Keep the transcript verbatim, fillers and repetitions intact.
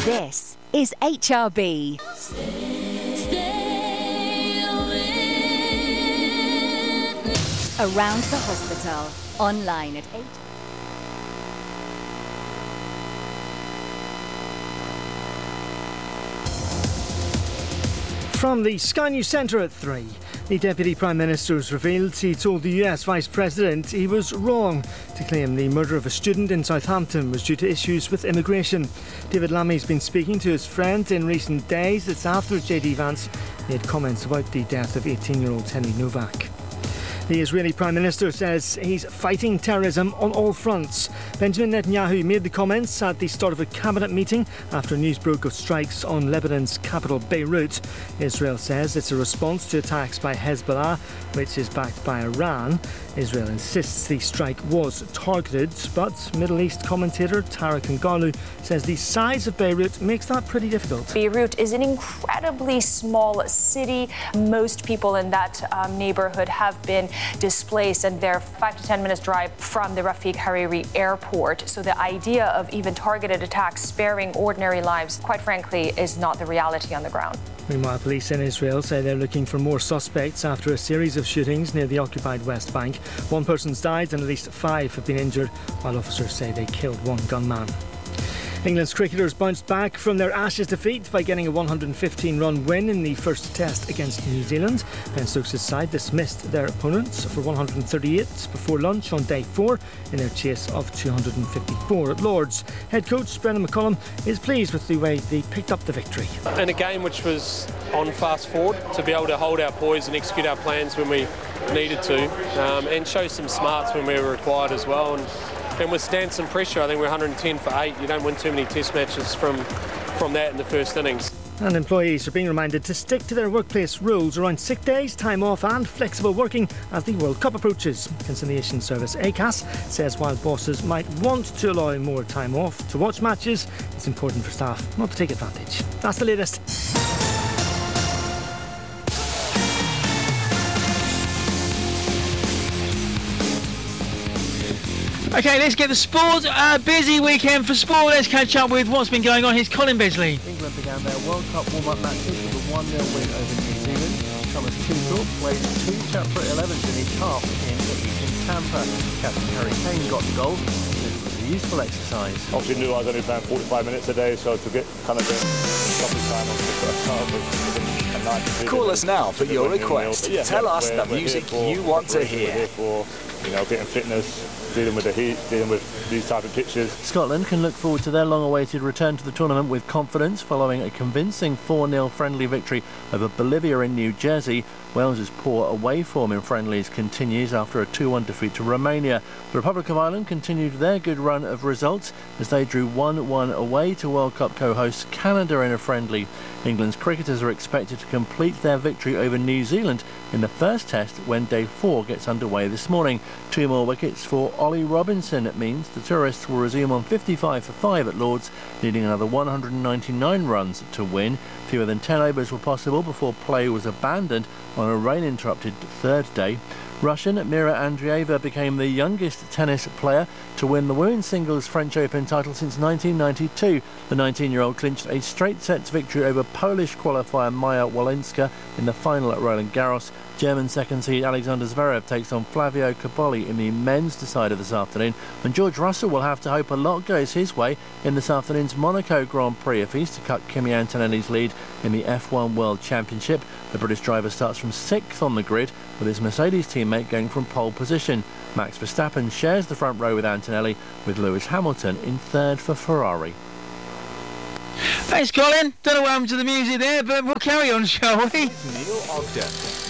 This is H R B. Stay, stay Around the Hospital. Online at eight. From the Sky News Centre at three. The Deputy Prime Minister has revealed he told the U S Vice President he was wrong to claim the murder of a student in Southampton was due to issues with immigration. David Lammy's been speaking to his friend in recent days. It's after J D Vance made comments about the death of eighteen-year-old Henry Novak. The Israeli Prime Minister says he's fighting terrorism on all fronts. Benjamin Netanyahu made the comments at the start of a cabinet meeting after news broke of strikes on Lebanon's capital Beirut. Israel says it's a response to attacks by Hezbollah, which is backed by Iran. Israel insists the strike was targeted, but Middle East commentator Tara Kangalu says the size of Beirut makes that pretty difficult. Beirut is an incredibly small city. Most people in that um, neighborhood have been displaced, and they're five to ten minutes drive from the Rafik Hariri airport. So the idea of even targeted attacks sparing ordinary lives, quite frankly, is not the reality on the ground. Meanwhile, police in Israel say they're looking for more suspects after a series of shootings near the occupied West Bank. One person's died and at least five have been injured, while officers say they killed one gunman. England's cricketers bounced back from their Ashes defeat by getting a one hundred fifteen run win in the first test against New Zealand. Ben Stokes' side dismissed their opponents for one hundred thirty-eight before lunch on day four in their chase of two hundred fifty-four at Lord's. Head coach Brendan McCullum is pleased with the way they picked up the victory. In a game which was on fast forward, to be able to hold our poise and execute our plans when we needed to, um, and show some smarts when we were required as well. And, and withstand some pressure. I think we're one hundred ten for eight. You don't win too many test matches from, from that in the first innings. And employees are being reminded to stick to their workplace rules around sick days, time off and flexible working as the World Cup approaches. Conciliation Service A C A S says while bosses might want to allow more time off to watch matches, it's important for staff not to take advantage. That's the latest. OK, let's get the sport. A busy weekend for sport. Let's catch up with what's been going on. Here's Colin Besley. England began their World Cup warm-up matches with a one nil win over New Zealand. Thomas Tuchel played two separate elevens in each half in Eton Tampa. Captain Harry Kane got the goal. This was a useful exercise. Obviously knew I was only playing forty-five minutes a day, so to get kind of a couple of time on the first half was a nice. Call us now for your request. Yeah, Tell us the music for, you want to hear. We're here for, you know, getting fitness, dealing with the heat, dealing with these type of pitches. Scotland can look forward to their long-awaited return to the tournament with confidence following a convincing four nil friendly victory over Bolivia in New Jersey. Wales's poor away form in friendlies continues after a two one defeat to Romania. The Republic of Ireland continued their good run of results as they drew one one away to World Cup co-hosts Canada in a friendly. England's cricketers are expected to complete their victory over New Zealand in the first test when day four gets underway this morning. Two more wickets for Ollie Robinson. It means the tourists will resume on fifty-five for five at Lord's, needing another one hundred ninety-nine runs to win. Fewer than ten overs were possible before play was abandoned on a rain-interrupted third day. Russian Mira Andreeva became the youngest tennis player to win the women's singles French Open title since nineteen ninety-two. The nineteen-year-old clinched a straight sets victory over Polish qualifier Maja Walenska in the final at Roland Garros. German second seed Alexander Zverev takes on Flavio Cobolli in the men's decider this afternoon, and George Russell will have to hope a lot goes his way in this afternoon's Monaco Grand Prix if he's to cut Kimi Antonelli's lead in the F one World Championship. The British driver starts from sixth on the grid, with his Mercedes teammate going from pole position. Max Verstappen shares the front row with Antonelli, with Lewis Hamilton in third for Ferrari. Thanks, Colin. Don't know what happened to the music there, but we'll carry on, shall we? Neil Ogden.